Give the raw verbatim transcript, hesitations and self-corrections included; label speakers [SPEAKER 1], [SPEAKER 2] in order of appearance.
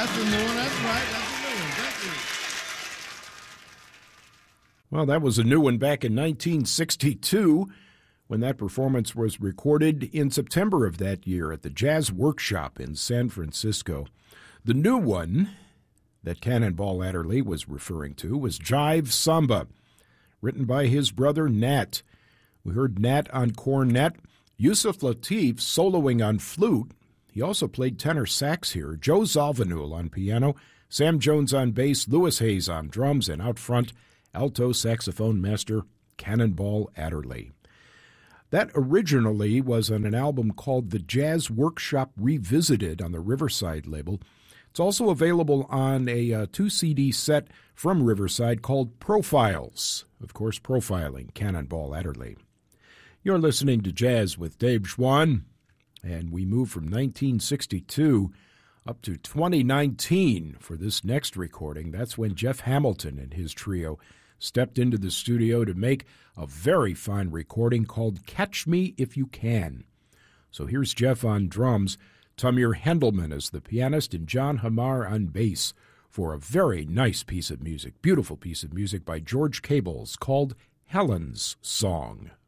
[SPEAKER 1] that's a new one. That's right. That's a new one. Thank you.
[SPEAKER 2] Well, that was a new one back in nineteen sixty-two when that performance was recorded in September of that year at the Jazz Workshop in San Francisco. The new one that Cannonball Adderley was referring to was Jive Samba, written by his brother Nat. We heard Nat on cornet, Yusuf Lateef soloing on flute. He also played tenor sax here, Joe Zawinul on piano, Sam Jones on bass, Louis Hayes on drums, and out front, alto saxophone master Cannonball Adderley. That originally was on an album called The Jazz Workshop Revisited on the Riverside label. It's also available on a uh, two-C D set from Riverside called Profiles. Of course, profiling Cannonball Adderley. You're listening to Jazz with Dave Schwann, and we move from nineteen sixty-two up to twenty nineteen for this next recording. That's when Jeff Hamilton and his trio stepped into the studio to make a very fine recording called Catch Me If You Can. So here's Jeff on drums, Tamir Hendelman as the pianist, and John Hamar on bass for a very nice piece of music, beautiful piece of music by George Cables called Helen's Song.